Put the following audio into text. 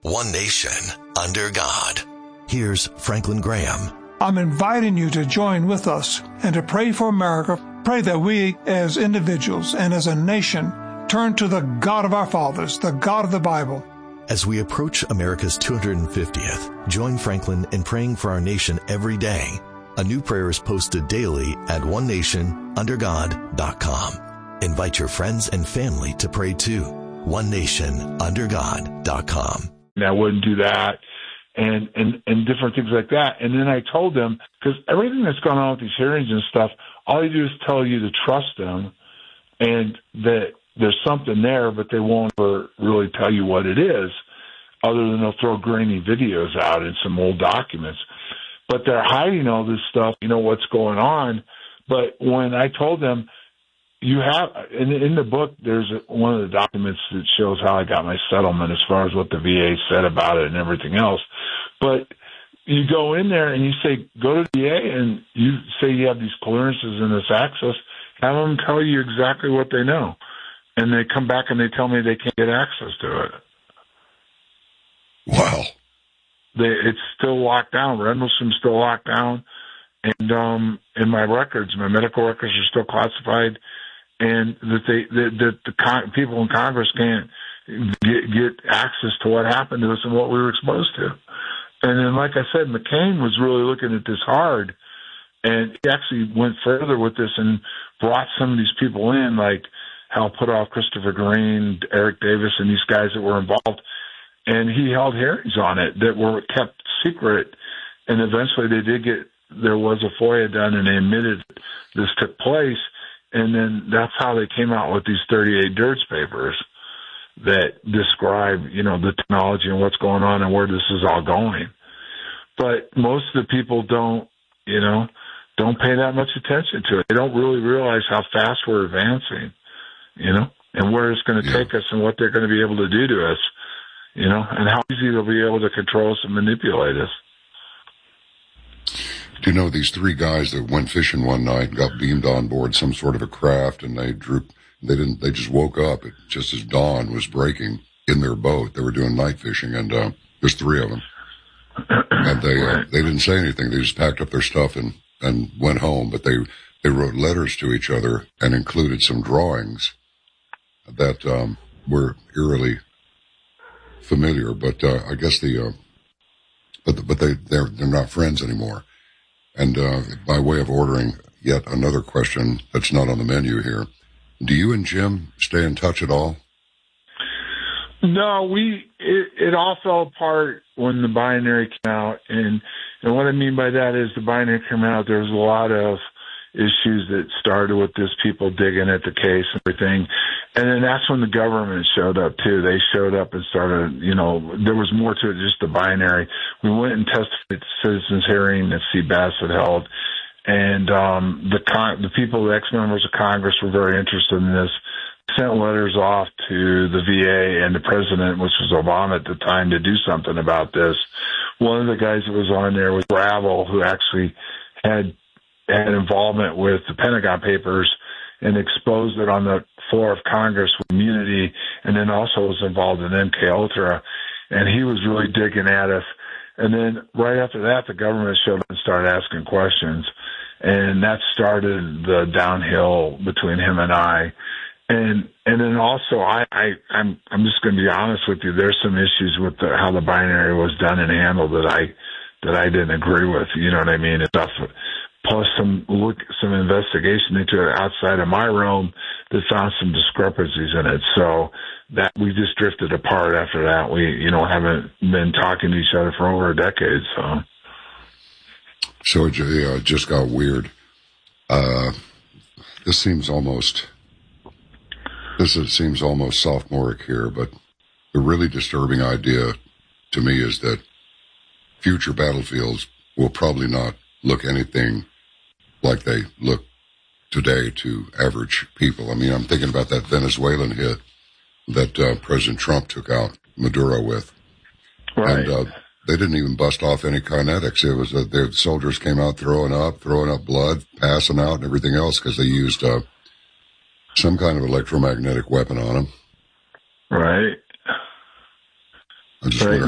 One nation, under God. Here's Franklin Graham. I'm inviting you to join with us and to pray for America. Pray that we as individuals and as a nation turn to the God of our fathers, the God of the Bible. As we approach America's 250th, join Franklin in praying for our nation every day. A new prayer is posted daily at onenationundergod.com. Invite your friends and family to pray too. onenationundergod.com. I wouldn't do that, and different things like that. And then I told them, because everything that's going on with these hearings and stuff, all they do is tell you to trust them and that there's something there, but they won't ever really tell you what it is, other than they'll throw grainy videos out and some old documents. But they're hiding all this stuff, what's going on. But when I told them, you have, in the book, there's one of the documents that shows how I got my settlement as far as what the VA said about it and everything else. But you go in there and you say, go to the VA and you say you have these clearances and this access, have them tell you exactly what they know. And they come back and they tell me they can't get access to it. Wow. It's still locked down. Rendlesham's still locked down. And my records, my medical records are still classified. And that the people in Congress can't get access to what happened to us and what we were exposed to. And then, like I said, McCain was really looking at this hard, and he actually went further with this and brought some of these people in, like Hal Puthoff, Christopher Green, Eric Davis, and these guys that were involved. And he held hearings on it that were kept secret. And eventually there was a FOIA done, and they admitted this took place. And then that's how they came out with these 38 DIRTS papers that describe, the technology and what's going on and where this is all going. But most of the people don't pay that much attention to it. They don't really realize how fast we're advancing, and where it's going to take us and what they're going to be able to do to us, and how easy they'll be able to control us and manipulate us. Do you know these three guys that went fishing one night, got beamed on board some sort of a craft, and they just woke up just as dawn was breaking in their boat. They were doing night fishing, and there's three of them. And they didn't say anything. They just packed up their stuff and went home. But they wrote letters to each other and included some drawings that were eerily familiar. But I guess they're not friends anymore. And by way of ordering yet another question that's not on the menu here, do you and Jim stay in touch at all? No, it all fell apart when the binary came out. And what I mean by that is the binary came out, there was a lot of issues that started with this, people digging at the case and everything. And then that's when the government showed up, too. They showed up and started, there was more to it, just the binary. We went and testified at the citizens' hearing that C. Bassett held. And the people, the ex-members of Congress, were very interested in this, sent letters off to the VA and the president, which was Obama at the time, to do something about this. One of the guys that was on there was Ravel, who actually had involvement with the Pentagon Papers and exposed it on the floor of Congress with immunity, and then also was involved in MK Ultra, and he was really digging at us. And then right after that, the government showed up and started asking questions, and that started the downhill between him and I. And then also, I'm just going to be honest with you. There's some issues with how the binary was done and handled that I didn't agree with. You know what I mean? It's stuff. Plus some investigation into it outside of my realm that found some discrepancies in it. So that we just drifted apart after that. We, haven't been talking to each other for over a decade. So it just got weird. This seems almost sophomoric here, but the really disturbing idea to me is that future battlefields will probably not look anything like they look today to average people. I mean, I'm thinking about that Venezuelan hit that President Trump took out Maduro with. Right. And they didn't even bust off any kinetics. It was the soldiers came out throwing up blood, passing out, and everything else because they used some kind of electromagnetic weapon on them. Right. I just wonder